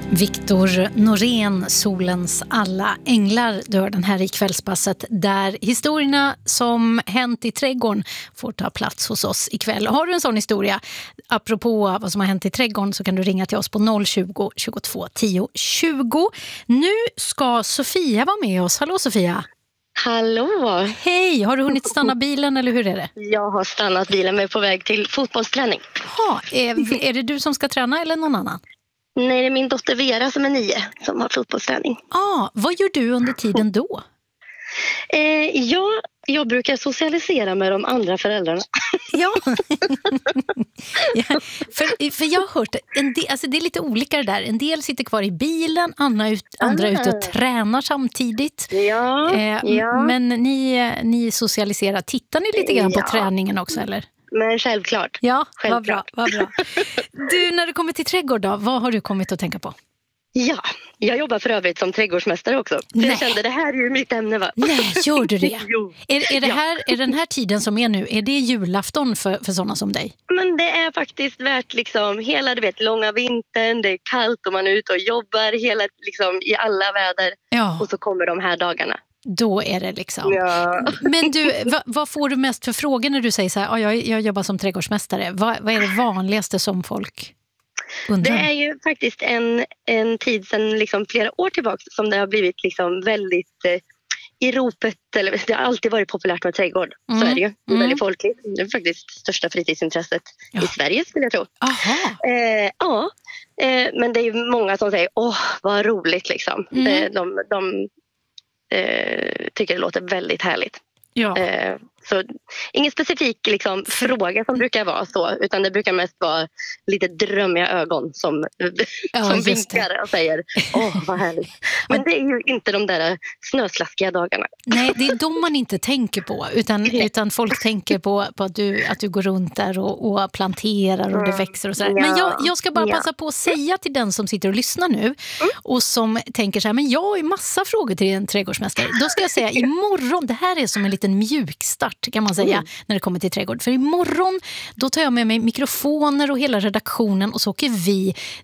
Viktor Norén, Solens alla änglar, dör den här i kvällspasset där historierna som hänt i trädgården får ta plats hos oss ikväll. Har du en sån historia, apropå vad som har hänt i trädgården, så kan du ringa till oss på 020 22 10 20. Nu ska Sofia vara med oss. Hallå Sofia! Hallå! Hej! Har du hunnit stanna bilen eller hur är det? Jag har stannat bilen men är på väg till fotbollsträning. Ja, är det du som ska träna eller någon annan? Nej, det är min dotter Vera som är 9 som har fotbollsträning. Vad gör du under tiden då? Jag brukar socialisera med de andra föräldrarna. Ja, för jag har hört alltså det är lite olika det där. En del sitter kvar i bilen, andra är ute och tränar samtidigt. Ja. Men ni socialiserar. Tittar ni lite grann på träningen också eller? Men självklart. Ja, självklart. Vad bra. Du, när du kommer till trädgård då, vad har du kommit att tänka på? Ja, jag jobbar för övrigt som trädgårdsmästare också. Jag kände det här är ju mitt ämne, va? Nej, gör du det? Jo. Är den här tiden som är nu, är det julafton för sådana som dig? Men det är faktiskt värt liksom hela, långa vintern, det är kallt och man är ute och jobbar hela, liksom, i alla väder. Ja. Och så kommer de här dagarna. Då är det liksom. Ja. Men du, vad får du mest för frågor när du säger så här, jag jobbar som trädgårdsmästare? Vad är det vanligaste som folk undrar? Det är ju faktiskt en tid sedan liksom flera år tillbaka som det har blivit liksom väldigt i ropet, eller det har alltid varit populärt med trädgård. Så är det ju. Det är väldigt folkligt. Det är faktiskt största fritidsintresset i Sverige skulle jag tro. Aha. Men det är ju många som säger, vad roligt liksom. De tycker det låter väldigt härligt. Ja. Så ingen specifik liksom, fråga som brukar vara så, utan det brukar mest vara lite drömmiga ögon som vinkar och säger vad härligt. Men det är ju inte de där snöslaskiga dagarna. Nej, det är de man inte tänker på utan folk tänker på att du går runt där och planterar och det växer och sådär. Men jag ska bara passa på att säga till den som sitter och lyssnar nu och som tänker så här, men jag har ju massa frågor till en trädgårdsmästare. Då ska jag säga, imorgon, det här är som en liten mjukstart kan man säga när det kommer till trädgård. För imorgon då tar jag med mig mikrofoner och hela redaktionen och så åker vi